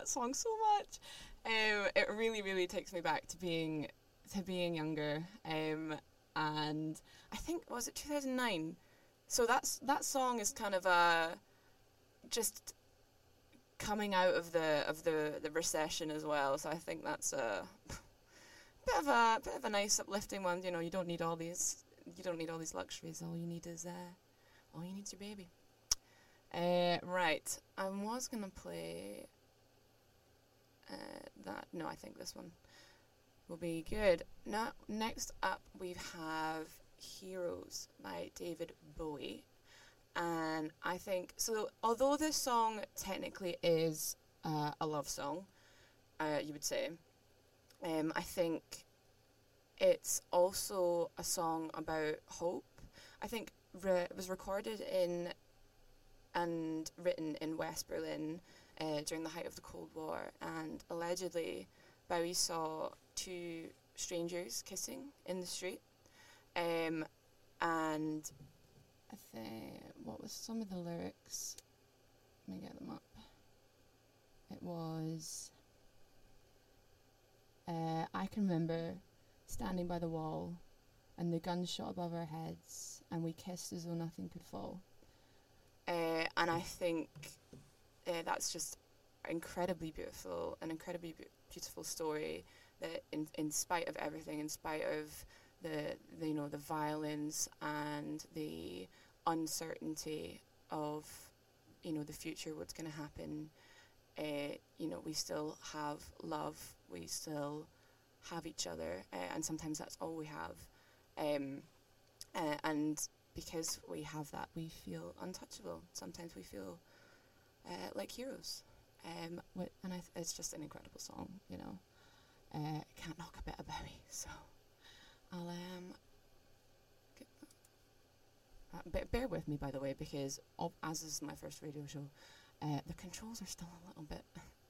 that song so much. It really, really takes me back to being younger. And I think, was it 2009? So that song is kind of just coming out of the recession as well. So I think that's a bit of a nice uplifting one. You know, you don't need all these luxuries. All you need is your baby. Right. I was gonna play that. No, I think this one will be good. Now, next up we have Heroes by David Bowie. And I think, so although this song technically is a love song, you would say, I think it's also a song about hope. I think it was recorded in and written in West Berlin during the height of the Cold War, and allegedly Bowie saw two strangers kissing in the street, and I think, what was some of the lyrics? Let me get them up. It was, I can remember standing by the wall and the guns shot above our heads and we kissed as though nothing could fall. And I think that's just incredibly beautiful, an incredibly beautiful story that in spite of everything, in spite of the violence and the uncertainty of the future, what's going to happen, we still have love, we still have each other, and sometimes that's all we have, and because we have that, we feel untouchable. Sometimes we feel like heroes, and it's just an incredible song. Can't knock a bit of Bowie, so I'll bear with me, by the way, because as this is my first radio show, the controls are still a little bit